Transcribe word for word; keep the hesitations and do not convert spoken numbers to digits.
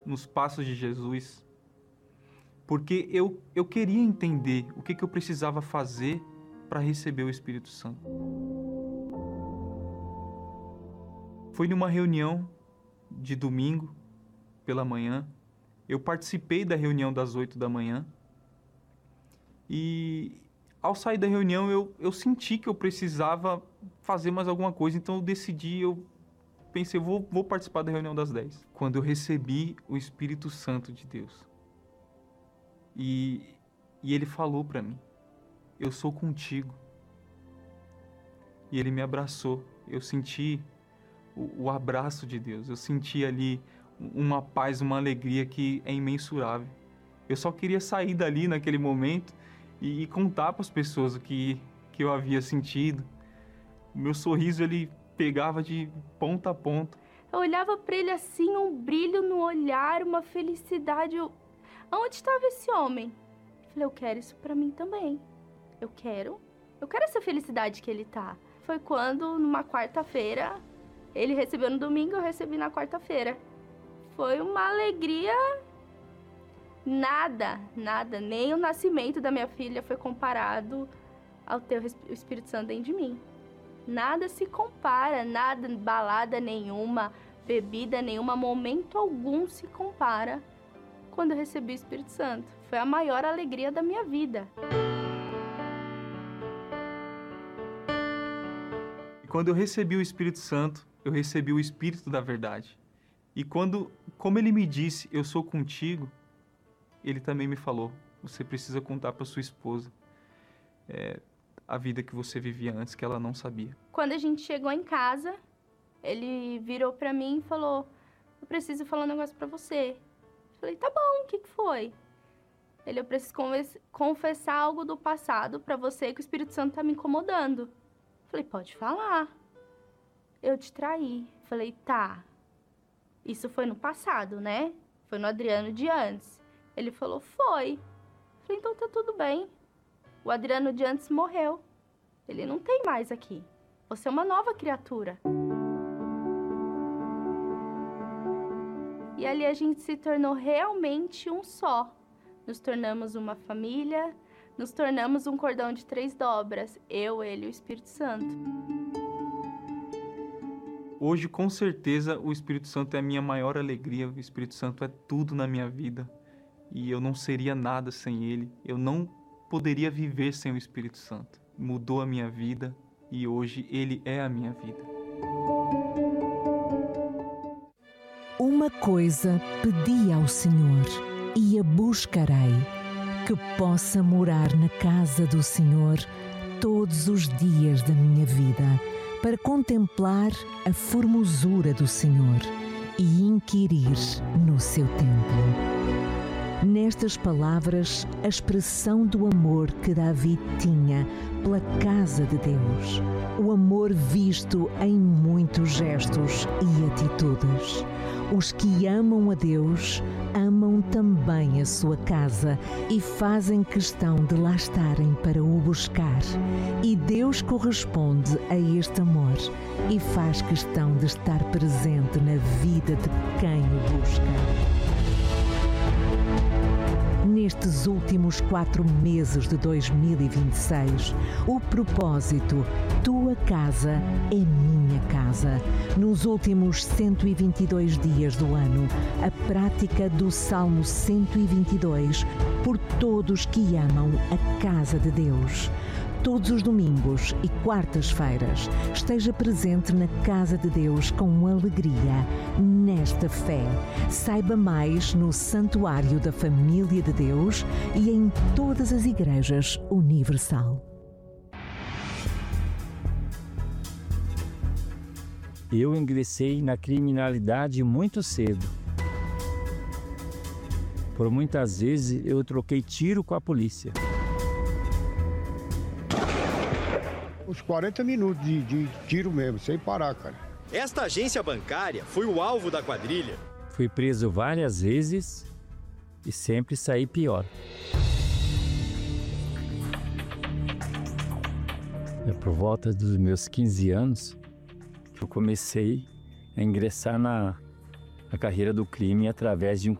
nos passos de Jesus, porque eu, eu queria entender o que, que eu precisava fazer para receber o Espírito Santo. Foi numa reunião de domingo, pela manhã. Eu participei da reunião das oito da manhã. E ao sair da reunião, eu, eu senti que eu precisava fazer mais alguma coisa. Então eu decidi, eu pensei, eu vou, vou participar da reunião das dez. Quando eu recebi o Espírito Santo de Deus. E, e ele falou para mim, eu sou contigo. E ele me abraçou. Eu senti o, o abraço de Deus. Eu senti ali uma paz, uma alegria que é imensurável. Eu só queria sair dali naquele momento e, e contar para as pessoas o que, que eu havia sentido. O meu sorriso, ele pegava de ponta a ponta. Eu olhava para ele assim, um brilho no olhar, uma felicidade. Eu... Onde estava esse homem? Eu falei, eu quero isso para mim também. Eu quero, eu quero essa felicidade que ele tá. Foi quando, numa quarta-feira, ele recebeu no domingo, eu recebi na quarta-feira. Foi uma alegria, nada, nada, nem o nascimento da minha filha foi comparado ao ter o Espírito Santo dentro de mim. Nada se compara, nada, balada nenhuma, bebida nenhuma, momento algum se compara quando eu recebi o Espírito Santo. Foi a maior alegria da minha vida. Quando eu recebi o Espírito Santo, eu recebi o Espírito da verdade. E quando, como ele me disse, eu sou contigo, ele também me falou, você precisa contar para sua esposa é, a vida que você vivia antes, que ela não sabia. Quando a gente chegou em casa, ele virou para mim e falou, eu preciso falar um negócio para você. Eu falei, tá bom, o que, que foi? Ele, eu preciso confessar algo do passado para você que o Espírito Santo tá me incomodando. Eu falei, pode falar. Eu te traí. Eu falei, tá. Isso foi no passado, né? Foi no Adriano de antes. Ele falou, foi. Eu falei, então tá tudo bem. O Adriano de antes morreu. Ele não tem mais aqui. Você é uma nova criatura. E ali a gente se tornou realmente um só. Nos tornamos uma família, nos tornamos um cordão de três dobras. Eu, ele e o Espírito Santo. Hoje, com certeza, o Espírito Santo é a minha maior alegria. O Espírito Santo é tudo na minha vida. E eu não seria nada sem ele. Eu não poderia viver sem o Espírito Santo. Mudou a minha vida e hoje ele é a minha vida. Uma coisa pedi ao Senhor e a buscarei, que possa morar na casa do Senhor todos os dias da minha vida, para contemplar a formosura do Senhor e inquirir no seu templo. Nestas palavras, a expressão do amor que Davi tinha pela casa de Deus, o amor visto em muitos gestos e atitudes. Os que amam a Deus, amam também a sua casa e fazem questão de lá estarem para o buscar. E Deus corresponde a este amor e faz questão de estar presente na vida de quem o busca. Nestes últimos quatro meses de dois mil e vinte e seis, o propósito Tua Casa é Minha Casa. Nos últimos cento e vinte e dois dias do ano, a prática do Salmo cento e vinte e dois por todos que amam a casa de Deus. Todos os domingos e quartas-feiras, esteja presente na casa de Deus com alegria, nesta fé. Saiba mais no Santuário da Família de Deus e em todas as igrejas Universal. Eu ingressei na criminalidade muito cedo. Por muitas vezes eu troquei tiro com a polícia. Uns quarenta minutos de, de tiro mesmo, sem parar, cara. Esta agência bancária foi o alvo da quadrilha. Fui preso várias vezes e sempre saí pior. É por volta dos meus quinze anos que eu comecei a ingressar na, na carreira do crime através de um